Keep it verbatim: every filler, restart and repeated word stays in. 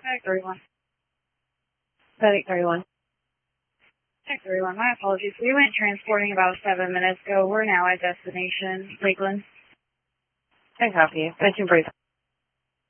Tech thirty-one. Medic thirty-one. Tech thirty-one, my apologies. We went transporting about seven minutes ago. We're now at destination, Lakeland. I copy you. Mention brief.